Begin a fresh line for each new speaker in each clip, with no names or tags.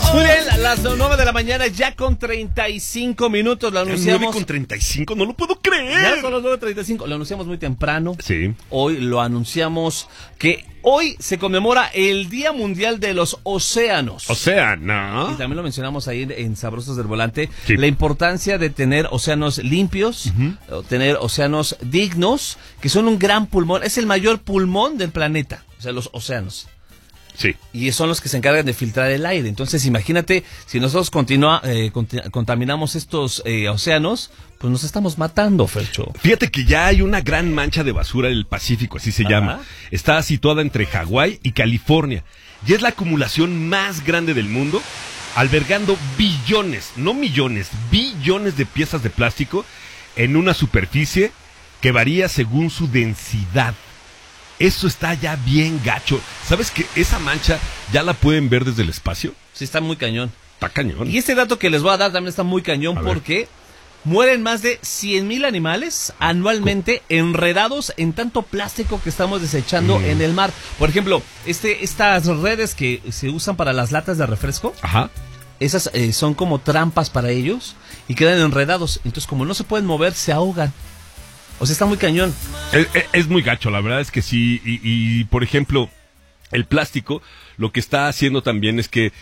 Muy bien, las 9 de la mañana, ya con 35 minutos, lo anunciamos.
9 con 35, no lo puedo creer.
Ya son las 9:35, lo anunciamos muy temprano.
Sí.
Hoy lo anunciamos que hoy se conmemora el Día Mundial de los Océanos.
Océano.
Y también lo mencionamos ahí en Sabrosos del Volante,
Sí.
la importancia de tener océanos limpios, tener océanos dignos, que son un gran pulmón, es el mayor pulmón del planeta, o sea, los océanos.
Sí.
Y son los que se encargan de filtrar el aire. Entonces, imagínate, si nosotros contaminamos estos océanos, pues nos estamos matando, Fercho.
Fíjate que ya hay una gran mancha de basura en el Pacífico, así se llama. Está situada entre Hawái y California. Y es la acumulación más grande del mundo, albergando billones, no millones, billones de piezas de plástico en una superficie que varía según su densidad. Eso está ya bien gacho. ¿Sabes que esa mancha ya la pueden ver desde el espacio?
Sí, está muy cañón.
Está cañón.
Y este dato que les voy a dar también está muy cañón porque mueren más de 100,000 animales anualmente enredados en tanto plástico que estamos desechando en el mar. Por ejemplo, estas redes que se usan para las latas de refresco,
Ajá.
esas son como trampas para ellos y quedan enredados. Entonces, como no se pueden mover, se ahogan. O sea, está muy cañón.
Es muy gacho, la verdad es que sí. Y por ejemplo, el plástico lo que está haciendo también es que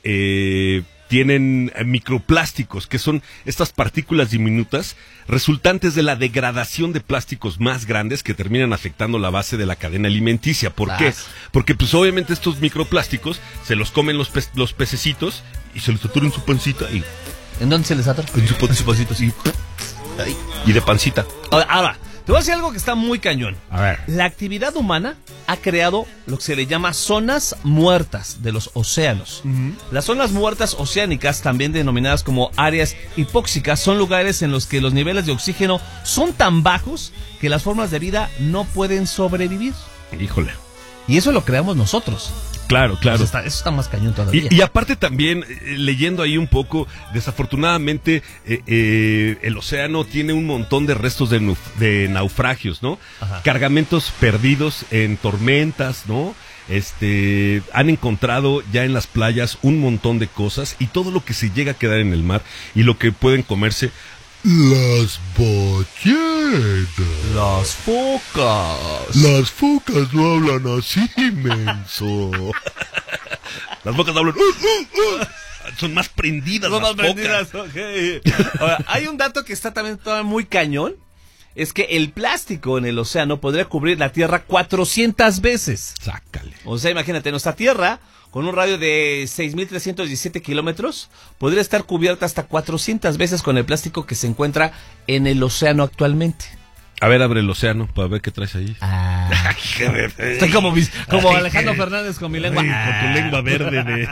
tienen microplásticos, que son estas partículas diminutas resultantes de la degradación de plásticos más grandes que terminan afectando la base de la cadena alimenticia. ¿Por qué? Porque pues obviamente estos microplásticos se los comen los pececitos y se les atura en su pancita y...
¿En dónde se les atora?
En su pancita, sí. Y de pancita.
Ahora, te voy a decir algo que está muy cañón.
A ver.
La actividad humana ha creado lo que se le llama zonas muertas de los océanos. Las zonas muertas oceánicas, también denominadas como áreas hipóxicas, son lugares en los que los niveles de oxígeno son tan bajos que las formas de vida no pueden sobrevivir.
Híjole.
Y eso lo creamos nosotros.
Claro, claro.
Eso está más cañón todavía.
Y aparte también, leyendo ahí un poco, desafortunadamente el océano tiene un montón de restos de naufragios, ¿no?
Ajá.
Cargamentos perdidos en tormentas, ¿no? Han encontrado ya en las playas un montón de cosas y todo lo que se llega a quedar en el mar y lo que pueden comerse las ballenas.
Las focas.
Las focas no hablan así, menso. Las focas hablan... Son más prendidas.
Son
las
más prendidas, okay. Ahora, hay un dato que está también muy cañón. Es que el plástico en el océano podría cubrir la Tierra 400 veces.
Sácale.
O sea, imagínate, nuestra Tierra, con un radio de 6,317 kilómetros, podría estar cubierta hasta 400 veces con el plástico que se encuentra en el océano actualmente.
A ver, abre el océano para ver qué traes ahí.
Estoy como Alejandro Fernández con mi lengua.
Con tu lengua verde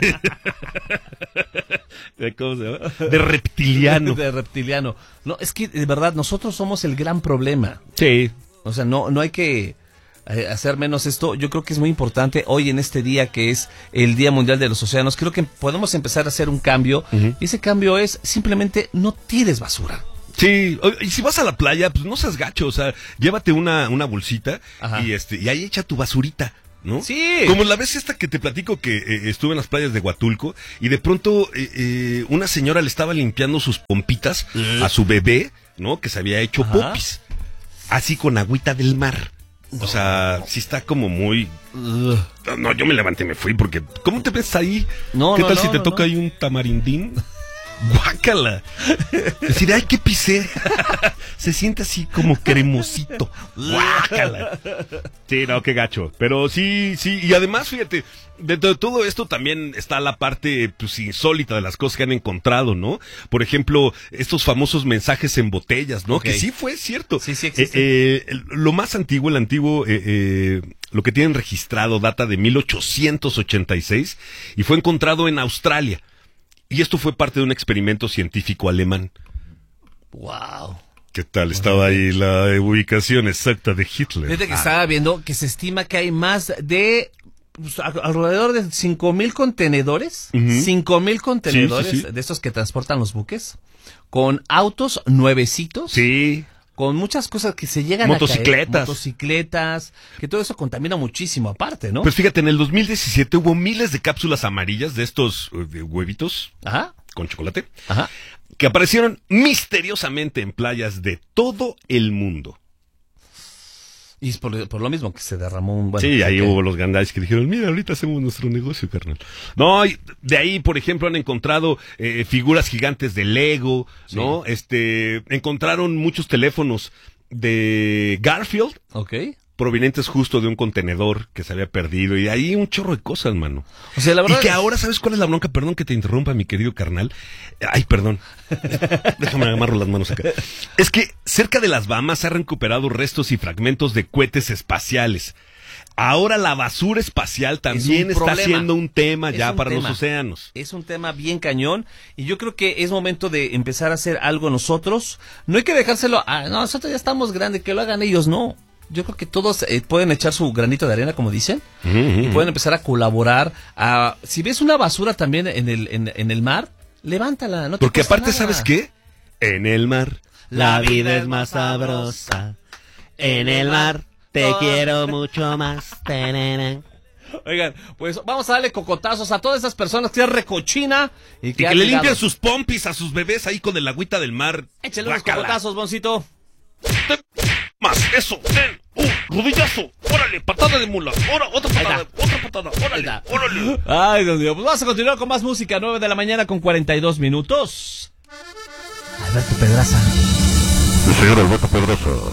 ¿cómo se llama? De reptiliano.
De reptiliano. No, es que de verdad nosotros somos el gran problema.
Sí.
O sea, no hay que hacer menos esto. Yo creo que es muy importante hoy en este día que es el Día Mundial de los Océanos. Creo que podemos empezar a hacer un cambio. Y ese cambio es simplemente no tires basura.
Sí, y si vas a la playa, pues no seas gacho, o sea, llévate una bolsita y ahí echa tu basurita, ¿no?
Sí.
Como la vez esta que te platico que estuve en las playas de Huatulco y de pronto una señora le estaba limpiando sus pompitas a su bebé, ¿no? Que se había hecho popis, así con agüita del mar. O sea, sí está como muy... No, yo me levanté y me fui porque... ¿Cómo te ves ahí? ¿Qué tal si te toca ahí un tamarindín? Guácala. Decir, ay, ¿qué pisé? Se siente así como cremosito. Guácala. Sí, no, qué gacho. Pero sí. Y además, fíjate, dentro de todo esto también está la parte pues insólita de las cosas que han encontrado, ¿no? Por ejemplo, estos famosos mensajes en botellas, ¿no? Okay. Que sí fue cierto.
Sí existe.
Lo más antiguo, lo que tienen registrado data de 1886 y fue encontrado en Australia. Y esto fue parte de un experimento científico alemán.
¡Wow!
¿Qué tal? Estaba ahí la ubicación exacta de Hitler.
Fíjate que estaba viendo que se estima que hay más de alrededor de 5,000 contenedores. 5,000 contenedores de estos que transportan los buques. Con autos nuevecitos.
Sí.
con muchas cosas que se llegan
Motocicletas.
a caer. Motocicletas, que todo eso contamina muchísimo aparte, ¿no?
Pues fíjate, en el 2017 hubo miles de cápsulas amarillas de estos huevitos
Ajá.
con chocolate
Ajá.
que aparecieron misteriosamente en playas de todo el mundo.
Y es por lo mismo que se derramó un... Bueno,
sí, ahí hubo los gandalls que dijeron, mira, ahorita hacemos nuestro negocio, carnal. No, y de ahí, por ejemplo, han encontrado figuras gigantes de Lego, sí. ¿no? Encontraron muchos teléfonos de Garfield.
Ok.
Provenientes justo de un contenedor que se había perdido. Y ahí un chorro de cosas, mano.
O sea, la verdad...
Y que ahora, ¿sabes cuál es la bronca? Perdón que te interrumpa, mi querido carnal. Ay, perdón. Déjame amarro las manos acá. Es que cerca de las Bahamas se han recuperado restos y fragmentos de cohetes espaciales. Ahora la basura espacial también está siendo un tema ya para los océanos.
Es un tema bien cañón y yo creo que es momento de empezar a hacer algo nosotros. No hay que dejárselo a... No, nosotros ya estamos grandes, que lo hagan ellos, no. Yo creo que todos pueden echar su granito de arena, como dicen, y pueden empezar a colaborar. Si ves una basura también en el mar, levántala. No te
Porque aparte,
nada.
¿sabes qué? En el mar
la vida es más sabrosa. En el mar te quiero mucho más.
Oigan, pues vamos a darle cocotazos a todas esas personas que es recochina y
que le limpian sus pompis a sus bebés ahí con el agüita del mar.
Échale unos cocotazos, Boncito.
Más, eso, ten, rodillazo, órale, patada de mula, otra patada, órale.
Ay, Dios mío, pues vamos a continuar con más música, 9 de la mañana con 42 minutos. Alberto Pedraza.
El señor Alberto Pedraza.